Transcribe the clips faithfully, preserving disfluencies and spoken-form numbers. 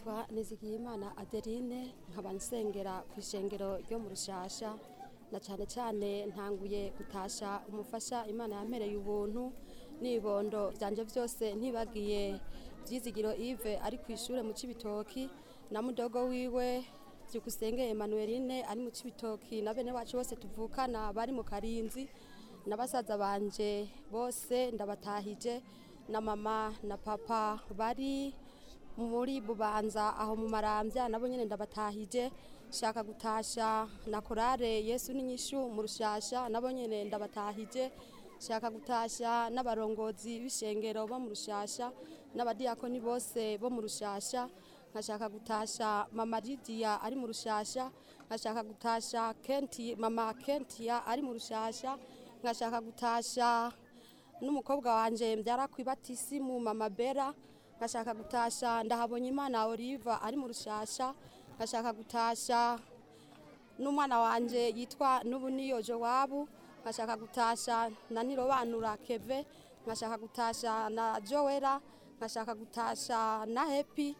nitwa Nizigiyimana Adeline nkaba nsengera ku ishengero ryo mu Rushasha na cyane cyane ntanguye gutasha umufasha Imana yampereye ubuntu nibondo byanje byose ntibagiye byizigiro Yves ari ku ishure mu Cibitoki na mudogo wiwe Byukusenge Emmanueline ari mu Cibitoki na bene wacu bose tuvukana bari mu Karinzi nabasaza banje bose ndabatahije na mama na papa bari muri Bubanza aho mu Maramvya nabo nyene ndabatahije shaka gutasha na korale Yesu n'inyishu mu Rushasha nabo nyene ndabatahije shaka gutasha n'abarongozi b'ishengero bo mu Rushasha n'abadiakoni bose bo mu Rushasha nkashaka gutasha mama Lydia ari mu Rushasha nkashaka gutasha Kenti mama Kentia ari mu Rushasha nkashaka gutasha n'umukobwa wanje mbyara kwibatisimu mama Bera nkashaka gutasha ndahabonye Imana Oliva ari mu Rushasha nkashaka gutasha n'umwana wanje yitwa Nubuniyo Jowabu nkashaka gutasha na Nirobanura Keve nkashaka gutasha na Joera nkashaka gutasha na Happy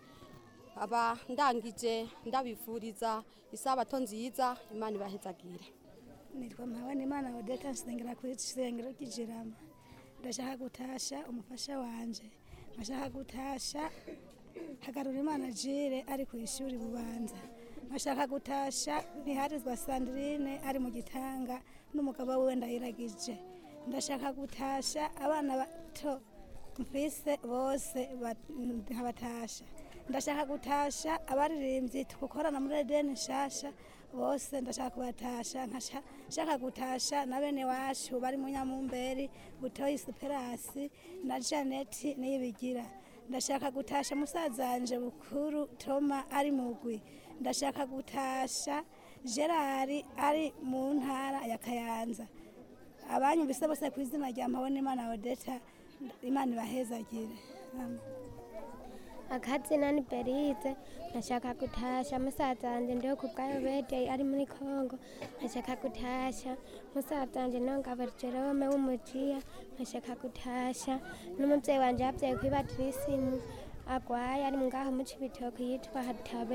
aba ndangije ndabifuriza isabato nziza Imana ibahezagire. Nitwa Mpabane Imana Odeta nsengera ku isengero ry'Ijirama ndashaka gutasha umufasha wanje nkashaka gutasha Hagarura Imana Jire ari ku ishuri Bubanza nkashaka gutasha Ntiharizwa Sandrine ari mu Gitanga n'umugabo we Ndayiragije ndashaka gutasha abana bato mfise bose nkabatasha ndashaka gutasha abaririmbyi tukorana muri Edeni Nshasha bose ndashaka kubatasha nkashaka gutasha na bene wacu bari mu Nyamumberi Butoyi Superasi na Janet Niyibigira ndashaka gutasha musazanje bukuru Toma ari mugwi ndashaka gutasha Gerard ari mu ntara ya Kayanza abanyumvise bose ku izina rya Mpabane Imana Odeta Imana ibahezagire. Akazina ni Berize nashaka gutasha musazanje ndio kubwayo bede ari muri Kongo nashaka gutasha musazanje nongaba Jerome w'umujiya nashaka gutasha n'umuvyeyi wanje yavyaye kwibatirisimu agwaye ari ngaho mu Cibitoke yitwa Hatabe